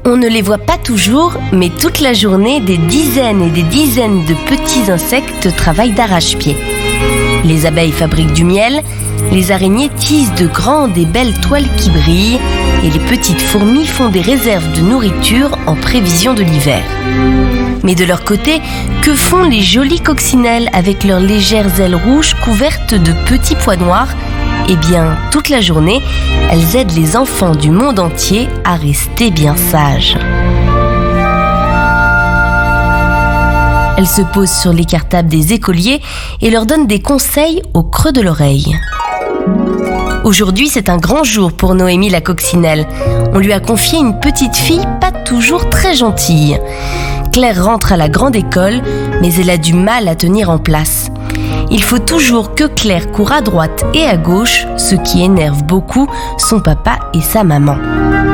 On ne les voit pas toujours, mais toute la journée, des dizaines et des dizaines de petits insectes travaillent d'arrache-pied. Les abeilles fabriquent du miel, les araignées tissent de grandes et belles toiles qui brillent, et les petites fourmis font des réserves de nourriture en prévision de l'hiver. Mais de leur côté, que font les jolies coccinelles avec leurs légères ailes rouges couvertes de petits pois noirs ? Eh bien, toute la journée, elles aident les enfants du monde entier à rester bien sages. Elles se posent sur les cartables des écoliers et leur donnent des conseils au creux de l'oreille. Aujourd'hui, c'est un grand jour pour Noémie la coccinelle. On lui a confié une petite fille pas toujours très gentille. Claire rentre à la grande école, mais elle a du mal à tenir en place. Il faut toujours que Claire court à droite et à gauche, ce qui énerve beaucoup son papa et sa maman.